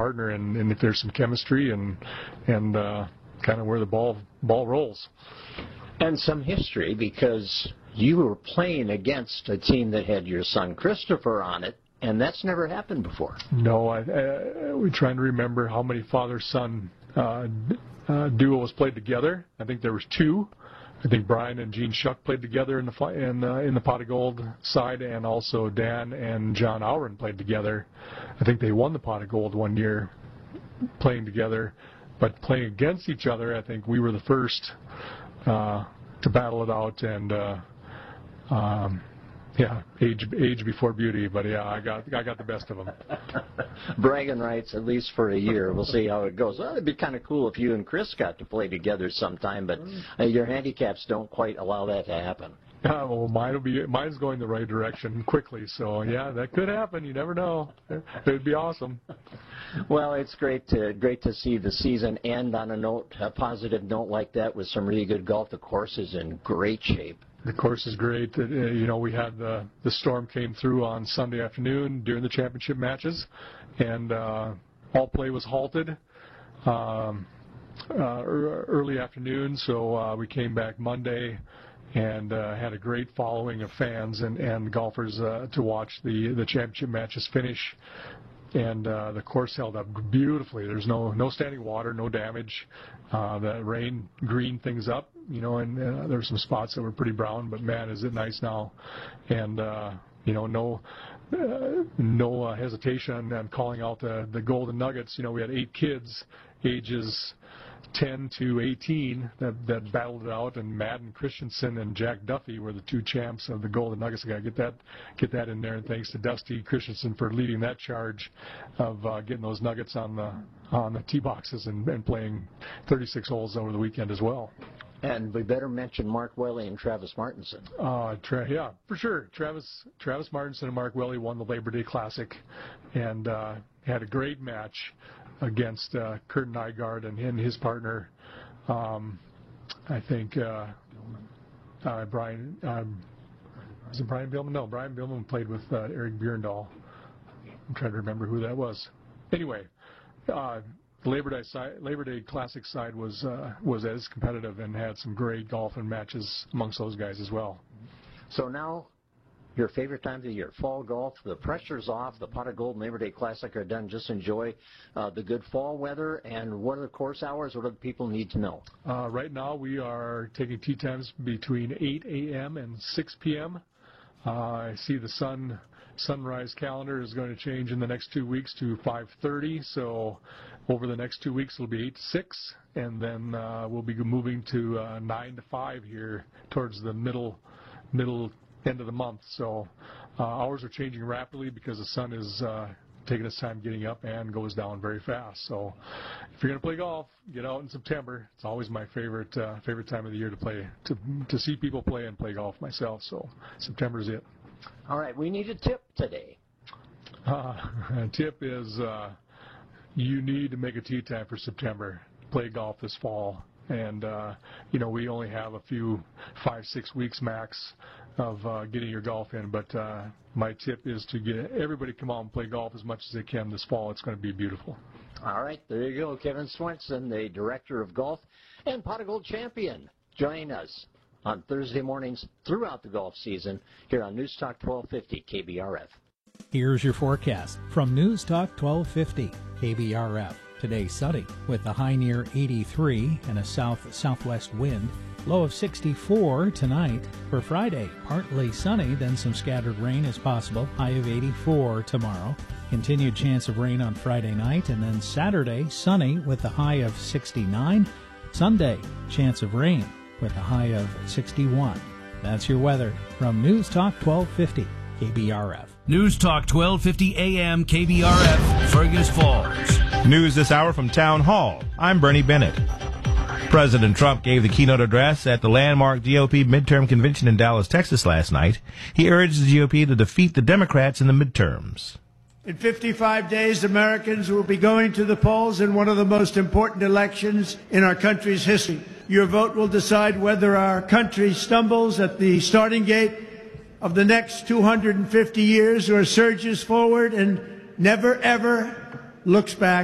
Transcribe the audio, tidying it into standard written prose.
partner, and if there's some chemistry and kind of where the ball rolls. And some history, because you were playing against a team that had your son Christopher on it, and that's never happened before. No, we're trying to remember how many father-son duos played together. I think there was 2. I think Brian and Gene Shuck played together in the Pot of Gold side, and also Dan and John Auren played together. I think they won the Pot of Gold one year playing together, but playing against each other, I think we were the first to battle it out, and age before beauty. But yeah, I got the best of them. Bragging rights, at least for a year. We'll see how it goes. Well, it'd be kind of cool if you and Chris got to play together sometime, but your handicaps don't quite allow that to happen. Well, mine's going the right direction quickly, so yeah, that could happen. You never know. It'd be awesome. Well, it's great to see the season end on a positive note like that with some really good golf. The course is in great shape. The course is great. We had the storm came through on Sunday afternoon during the championship matches, and all play was halted early afternoon. So we came back Monday and had a great following of fans and golfers to watch the championship matches finish. And the course held up beautifully. There's no standing water, no damage. The rain greened things up, and there were some spots that were pretty brown, but man, is it nice now. And, no hesitation on calling out the Golden Nuggets. We had 8 kids, ages 10 to 18 that battled it out, and Madden Christensen and Jack Duffy were the 2 champs of the Golden Nuggets. I got to get that in there, and thanks to Dusty Christensen for leading that charge of getting those Nuggets on the tee boxes and playing 36 holes over the weekend as well. And we better mention Mark Welly and Travis Martinson. Yeah, for sure. Travis Martinson and Mark Welly won the Labor Day Classic and had a great match against Kurt Nygaard and his partner. I think Brian. Was it Brian Billman? No, Brian Billman played with Eric Bjorndal. I'm trying to remember who that was. Anyway, the Labor Day Classic side was as competitive and had some great golf and matches amongst those guys as well. So now, your favorite time of the year, fall golf. The pressure's off. The Pot of Gold and Labor Day Classic are done. Just enjoy the good fall weather. And what are the course hours? What do the people need to know? Right now, we are taking tee times between 8 a.m. and 6 p.m. I see the sunrise calendar is going to change in the next 2 weeks to 5:30. So over the next 2 weeks, it'll be 8 to 6, and then we'll be moving to 9 to 5 here towards the middle end of the month. So hours are changing rapidly because the sun is taking its time getting up and goes down very fast. So if you're going to play golf, get out in September. It's always my favorite time of the year to play, to see people play and play golf myself. So September's it. All right, we need a tip today. Tip is you need to make a tee time for September. Play golf this fall. And, we only have a few 5-6 weeks max of getting your golf in. But my tip is to get everybody come out and play golf as much as they can this fall. It's going to be beautiful. All right, there you go. Kevin Swenson, the Director of Golf and Pot of Gold champion, joining us on Thursday mornings throughout the golf season here on News Talk 1250 KBRF. Here's your forecast from News Talk 1250 KBRF. Today sunny with a high near 83 and a south-southwest wind. Low of 64 tonight. For Friday, partly sunny, then some scattered rain is possible. High of 84 tomorrow. Continued chance of rain on Friday night, and then Saturday, sunny with a high of 69. Sunday, chance of rain with a high of 61. That's your weather from News Talk 1250 KBRF. News Talk 1250 AM KBRF, Fergus Falls. News this hour from Town Hall. I'm Bernie Bennett. President Trump gave the keynote address at the landmark GOP midterm convention in Dallas, Texas last night. He urged the GOP to defeat the Democrats in the midterms. In 55 days, Americans will be going to the polls in one of the most important elections in our country's history. Your vote will decide whether our country stumbles at the starting gate of the next 250 years or surges forward and never, ever looks back.